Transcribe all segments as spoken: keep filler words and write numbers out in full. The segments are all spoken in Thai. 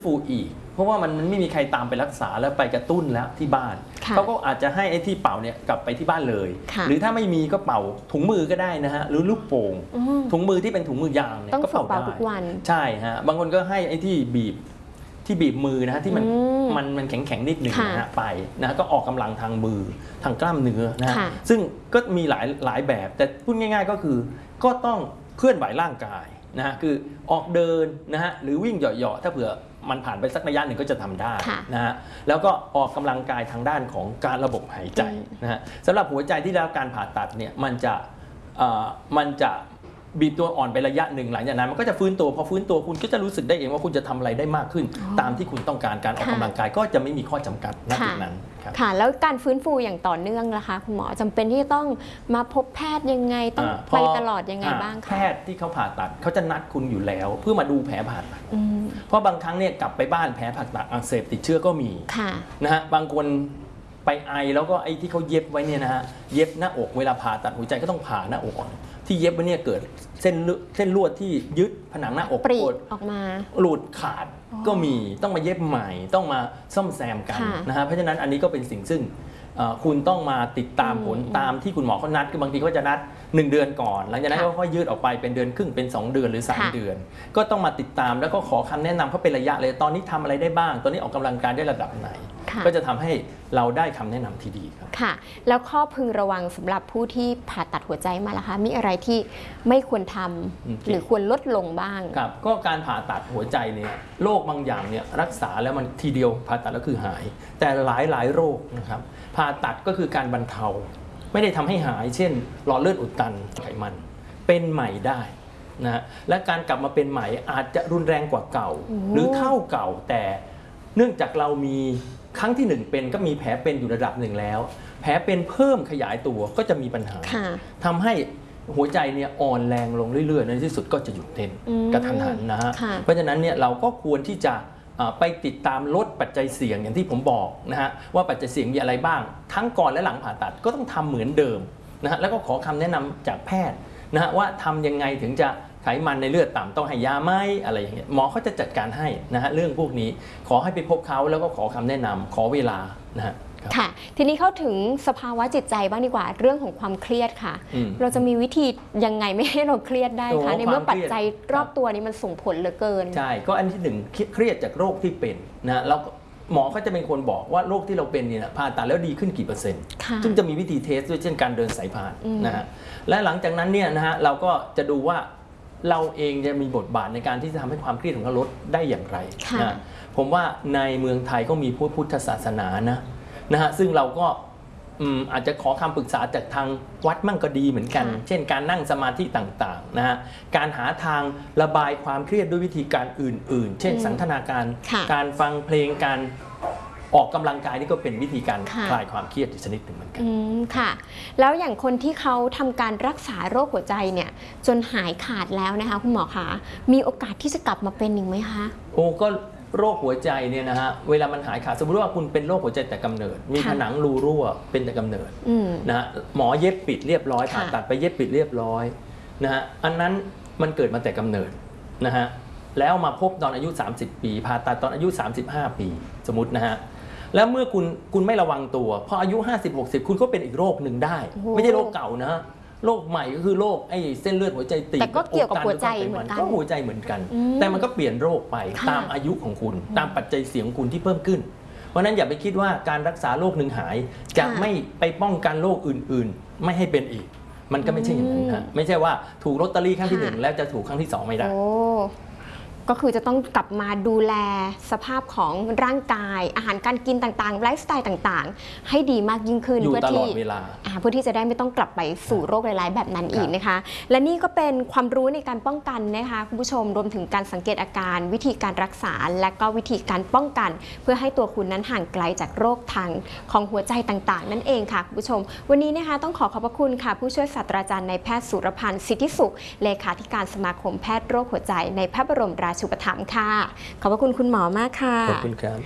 ฟูอีกเพราะว่ามันไม่มีใครตามไปรักษาแล้วไปกระตุ้นแล้วที่บ้านเขาก็อาจจะให้ไอ้ที่เป่าเนี่ยกลับไปที่บ้านเลยหรือถ้าไม่มีก็เป่าถุงมือก็ได้นะฮะหรือลูกโป่งถุงมือที่เป็นถุงมือยางเนี่ยก็เป่าได้ทุกวันใช่ฮะบางคนก็ให้ไอ้ที่บีบที่บีบมือนะฮะที่มันมันมันแข็งแข็งนิดหนึ่งนะฮะไปนะก็ออกกำลังทางมือทางกล้ามเนื้อนะฮะซึ่งก็มีหลายหลายแบบแต่พูดง่ายๆก็คือก็ต้องเคลื่อนไหวร่างกายนะฮะคือออกเดินนะฮะหรือวิ่งเหยาะๆถ้าเผื่อมันผ่านไปสักระยะหนึ่งก็จะทำได้นะฮะแล้วก็ออกกำลังกายทางด้านของการระบบหายใจนะฮะสำหรับหัวใจที่ได้รับการผ่าตัดเนี่ยมันจะมันจะบีบตัวอ่อนไประยะหนึ่งหลังจากนั้นมันก็จะฟื้นตัวพอฟื้นตัวคุณก็จะรู้สึกได้เองว่าคุณจะทำอะไรได้มากขึ้นตามที่คุณต้องการการออกกำลังกายก็จะไม่มีข้อจำกัดณจุดนั้นค่ะแล้วการฟื้นฟูอย่างต่อเนื่องนะคะคุณหมอจำเป็นที่จะต้องมาพบแพทย์ยังไงต้องไปตลอดยังไงบ้างคะแพทย์ที่เขาผ่าตัดเขาจะนัดคุณอยู่แล้วเพื่อมาดูแผลผ่าตัดเพราะบางครั้งเนี่ยกลับไปบ้านแผลผ่าตัดอักเสบติดเชื้อก็มีนะฮะบางคนไปไอแล้วก็ไอ้ที่เขาเย็บไว้เนี่ยนะฮะเย็บหน้าอกเวลาผ่าตัดหัวใจก็ต้องผ่าหน้าอกที่เย็บไว้เนี่ยเกิดเส้นเส้นลวดที่ยึดผนังหน้าอกปริออกมาหลุดขาดก็มีต้องมาเย็บใหม่ต้องมาซ่อมแซมกันนะฮะเพราะฉะนั้นอันนี้ก็เป็นสิ่งซึ่งคุณต้องมาติดตามผลตามที่คุณหมอเขานัดคือบางทีเขาจะนัดหนึ่งเดือนก่อนหลังจากนั้นก็ค่อยยืดออกไปเป็นเดือนครึ่งเป็นสองเดือนหรือสามเดือนก็ต้องมาติดตามแล้วก็ขอคำแนะนำเขาเป็นระยะเลยตอนนี้ทำอะไรได้บ้างตอนนี้ออกกำลังกายได้ระดับไหนก็จะทำให้เราได้คำแนะนำที่ดีครับค่ะแล้วข้อพึงระวังสำหรับผู้ที่ผ่าตัดหัวใจมาล่ะคะมีอะไรที่ไม่ควรทำหรือควรลดลงบ้างครับก็การผ่าตัดหัวใจเนี่ยโรคบางอย่างเนี่ยรักษาแล้วมันทีเดียวผ่าตัดแล้วคือหายแต่หลายหลายโรคนะครับผ่าตัดก็คือการบรรเทาไม่ได้ทำให้หายเช่นหลอดเลือดอุดตันไขมันเป็นใหม่ได้นะและการกลับมาเป็นใหม่อาจจะรุนแรงกว่าเก่าหรือเท่าเก่าแต่เนื่องจากเรามีครั้งที่หนึ่งเป็นก็มีแผลเป็นอยู่ระดับหนึ่งแล้วแผลเป็นเพิ่มขยายตัวก็จะมีปัญหาทำให้หัวใจเนี่ยอ่อนแรงลงเรื่อยๆในที่สุดก็จะหยุดเต้นกระทันหันนะฮะเพราะฉะนั้นเนี่ยเราก็ควรที่จะไปติดตามลดปัจจัยเสี่ยงอย่างที่ผมบอกนะฮะว่าปัจจัยเสี่ยงมีอะไรบ้างทั้งก่อนและหลังผ่าตัดก็ต้องทำเหมือนเดิมนะฮะแล้วก็ขอคำแนะนำจากแพทย์นะฮะว่าทำยังไงถึงจะไขมันในเลือดต่ำต้องให้ยาไหมอะไรอย่างเงี้ยหมอเขาจะจัดการให้นะฮะเรื่องพวกนี้ขอให้ไปพบเขาแล้วก็ขอคำแนะนำขอเวลานะฮะค่ะทีนี้เข้าถึงสภาวะจิตใจบ้างดีกว่าเรื่องของความเครียดค่ะเราจะมีวิธียังไงไม่ให้เราเครียดได้คะในเมื่อปัจจัยรอบตัวนี้มันส่งผลเหลือเกินใช่ก็อันที่หนึ่งเครียดจากโรคที่เป็นนะแล้วหมอเขาจะเป็นคนบอกว่าโรคที่เราเป็นเนี่ยผ่าตัดแล้วดีขึ้นกี่เปอร์เซ็นต์ซึ่งจะมีวิธีเทสด้วยเช่นการเดินสายพานนะฮะและหลังจากนั้นเนี่ยนะฮะเราก็จะดูว่าเราเองจะมีบทบาทในการที่จะทำให้ความเครียดของเราลดได้อย่างไรนะผมว่าในเมืองไทยก็มีพุทธศาสนานะนะฮะซึ่งเราก็อาจจะขอคำปรึกษาจากทางวัดมั่งก็ดีเหมือนกันเช่นการนั่งสมาธิต่างๆนะฮะการหาทางระบายความเครียดด้วยวิธีการอื่นๆเช่นสันทนาการการฟังเพลงการออกกำลังกายนี่ก็เป็นวิธีการคลายความเครียดอีกชนิดหนึ่งเหมือนกันค่ะแล้วอย่างคนที่เขาทำการรักษาโรคหัวใจเนี่ยจนหายขาดแล้วนะคะคุณหมอคะมีโอกาสที่จะกลับมาเป็นอีกไหมคะโอ้ก็โรคหัวใจเนี่ยนะฮะเวลามันหายขาดสมมติว่าคุณเป็นโรคหัวใจแต่กำเนิดมีผนังรูรั่วเป็นแต่กำเนิดนะฮะหมอเย็บปิดเรียบร้อยผ่าตัดไปเย็บปิดเรียบร้อยนะฮะอันนั้นมันเกิดมาแต่กำเนิดนะฮะแล้วมาพบตอนอายุสามสิบปีผ่าตัดตอนอายุสามสิบห้าปีสมมตินะฮะแล้วเมื่อคุณคุณไม่ระวังตัวพออายุห้าสิบ หกสิบคุณก็เป็นอีกโรคหนึ่งได้ไม่ใช่โรคเก่านะโรคใหม่ก็คือโรคไอ้เส้นเลือดหัวใจตีบแต่ก็เกี่ยวกับหัวใจเหมือนกันก็หัวใจเหมือนกันแต่มันก็เปลี่ยนโรคไปตามอายุของคุณตามปัจจัยเสี่ยงของคุณที่เพิ่มขึ้นเพราะนั้นอย่าไปคิดว่าการรักษาโรคหนึ่งหายจะไม่ไปป้องกันโรคอื่นๆไม่ให้เป็นอีกมันก็ไม่ใช่อย่างนั้นนะไม่ใช่ว่าถูกลอตเตอรี่ครั้งที่หนึ่งแล้วจะถูกครั้งที่สองไม่ได้ก็คือจะต้องกลับมาดูแลสภาพของร่างกายอาหารการกินต่างๆไลฟ์สไตล์ต่างๆให้ดีมากยิ่งขึ้นเพื่อที่เพื่อที่จะได้ไม่ต้องกลับไปสู่โรคร้ายๆแบบนั้นอีกนะคะและนี่ก็เป็นความรู้ในการป้องกันนะคะคุณผู้ชมรวมถึงการสังเกตอาการวิธีการรักษาและก็วิธีการป้องกันเพื่อให้ตัวคุณนั้นห่างไกลจากโรคทางของหัวใจต่างๆนั่นเองค่ะคุณผู้ชมวันนี้นะคะต้องขอขอบพระคุณค่ะผู้ช่วยศาสตราจารย์นายแพทย์สุรพันธ์สิทธิสุขเลขาธิการสมาคมแพทย์โรคหัวใจในพระบรมราชูปถัมภ์ค่ะขอบพระคุณคุณหมอมากค่ะขอบคุณครับ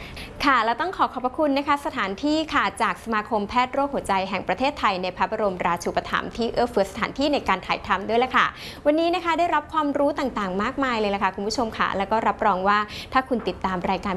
ค่ะและต้องขอขอบพระคุณนะคะสถานที่ค่ะจากสมาคมแพทย์โรคหัวใจแห่งประเทศไทยในพระบรมราชูปถัมภ์ที่เอื้อเฟื้อสถานที่ในการถ่ายทำด้วยแหละค่ะวันนี้นะคะได้รับความรู้ต่างๆมากมายเลยล่ะค่ะคุณผู้ชมค่ะแล้วก็รับรองว่าถ้าคุณติดตามรายการ